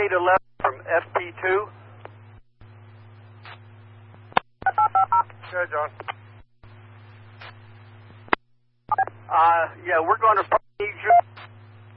811 from FP2. Go ahead, John. Yeah, we're going to